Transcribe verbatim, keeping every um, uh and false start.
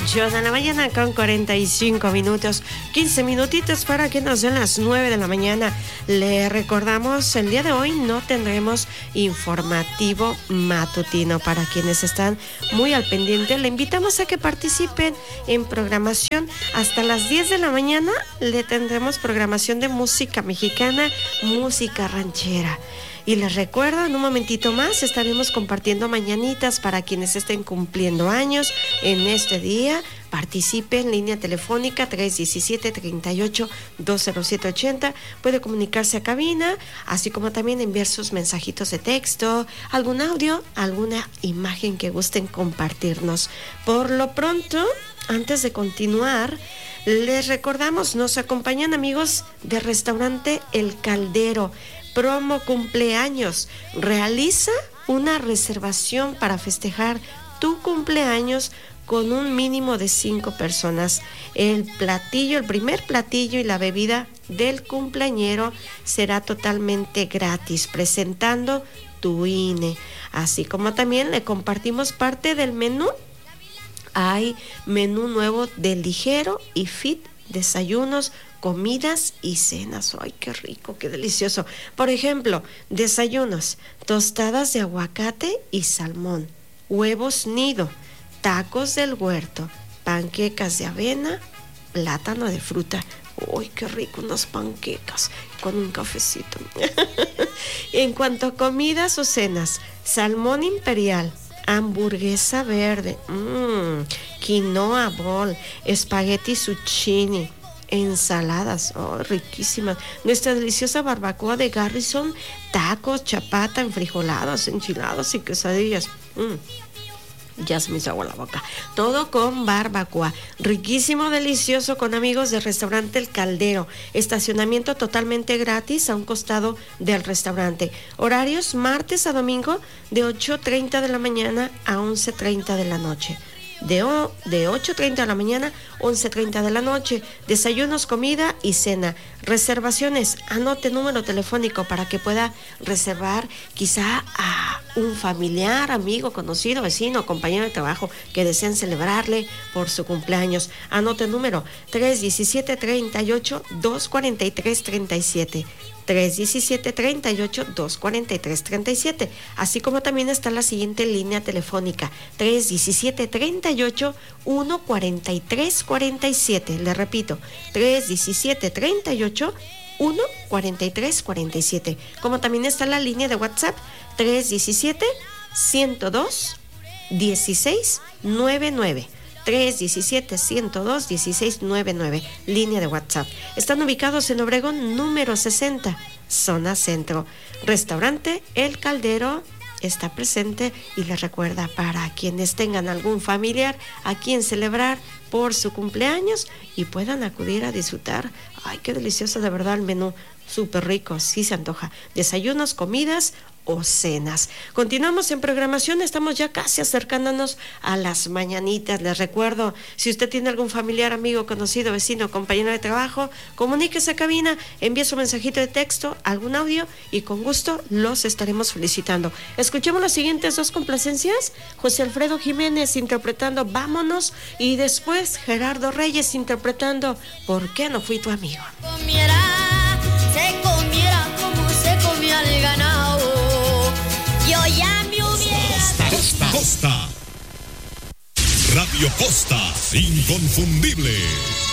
ocho de la mañana con cuarenta y cinco minutos, quince minutitos para que nos den las nueve de la mañana. Le recordamos, el día de hoy no tendremos informativo matutino. Para quienes están muy al pendiente, le invitamos a que participen en programación. Hasta las diez de la mañana le tendremos programación de música mexicana, música ranchera. Y les recuerdo, en un momentito más estaremos compartiendo mañanitas para quienes estén cumpliendo años en este día. Participe en línea telefónica tres diecisiete, treinta y ocho, dos cero siete ochenta. Puede comunicarse a cabina, así como también enviar sus mensajitos de texto, algún audio, alguna imagen que gusten compartirnos. Por lo pronto, antes de continuar, les recordamos, nos acompañan amigos del restaurante El Caldero. Promo cumpleaños. Realiza una reservación para festejar tu cumpleaños con un mínimo de cinco personas. El platillo, el primer platillo y la bebida del cumpleañero será totalmente gratis, presentando tu I N E. Así como también le compartimos parte del menú. Hay menú nuevo de ligero y fit, desayunos, comidas y cenas. ¡Ay, qué rico, qué delicioso! Por ejemplo, desayunos: tostadas de aguacate y salmón, huevos nido, tacos del huerto, panquecas de avena, plátano de fruta. ¡Ay, qué rico! Unas panquecas con un cafecito. En cuanto a comidas o cenas: salmón imperial, hamburguesa verde, mmm, quinoa bowl, espagueti zucchini, ensaladas, oh, riquísimas. Nuestra deliciosa barbacoa de Garrison, tacos, chapata, enfrijolados, enchilados y quesadillas. Mm. Ya se me hizo agua la boca. Todo con barbacoa. Riquísimo, delicioso, con amigos del restaurante El Caldero. Estacionamiento totalmente gratis a un costado del restaurante. Horarios martes a domingo de ocho treinta de la mañana a once treinta de la noche. De, o, de ocho treinta de la mañana, once treinta de la noche. Desayunos, comida y cena. Reservaciones: anote número telefónico para que pueda reservar quizá a un familiar, amigo, conocido, vecino, compañero de trabajo que desean celebrarle por su cumpleaños. Anote número tres diecisiete, treinta y ocho, doscientos cuarenta y tres, treinta y siete. tres diecisiete, treinta y ocho, doscientos cuarenta y tres, treinta y siete. Así como también está la siguiente línea telefónica: tres diecisiete, treinta y ocho, uno cuarenta y tres, cuarenta y siete. Le repito, tres diecisiete, treinta y ocho, uno cuarenta y tres, cuarenta y siete. Como también está la línea de WhatsApp: tres diecisiete, ciento dos, dieciséis noventa y nueve. tres diecisiete, ciento dos, dieciséis noventa y nueve, línea de WhatsApp. Están ubicados en Obregón número sesenta, zona centro. Restaurante El Caldero está presente y les recuerda, para quienes tengan algún familiar a quien celebrar por su cumpleaños y puedan acudir a disfrutar. Ay, qué delicioso, de verdad, el menú, súper rico, sí se antoja. Desayunos, comidas o cenas. Continuamos en programación, estamos ya casi acercándonos a las mañanitas. Les recuerdo, si usted tiene algún familiar, amigo, conocido, vecino, compañero de trabajo, comuníquese a cabina, envíe su mensajito de texto, algún audio y con gusto los estaremos felicitando. Escuchemos las siguientes dos complacencias: José Alfredo Jiménez interpretando Vámonos, y después Gerardo Reyes interpretando ¿Por qué no fui tu amigo? Comiera, se comiera como se comía el ganado. Yo ya me hubiera... Posta, Posta. Radio Posta, inconfundible.